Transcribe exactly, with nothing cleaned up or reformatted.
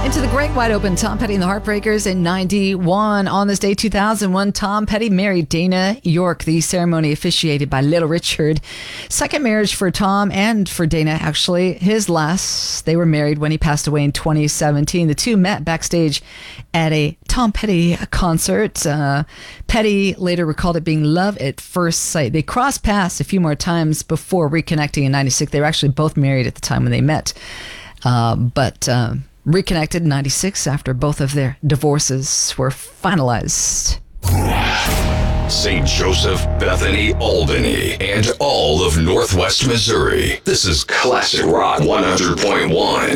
Into the Great Wide Open, Tom Petty and the Heartbreakers in ninety-one. On this day, two thousand one, Tom Petty married Dana York. The ceremony officiated by Little Richard. Second marriage for Tom and for Dana, actually. His last, they were married when he passed away in twenty seventeen. The two met backstage at a Tom Petty concert. Uh, Petty later recalled it being love at first sight. They crossed paths a few more times before reconnecting in ninety-six. They were actually both married at the time when they met. Uh, but... Uh, Reconnected in ninety-six after both of their divorces were finalized. Saint Joseph, Bethany, Albany, and all of Northwest Missouri. This is Classic Rock one hundred point one.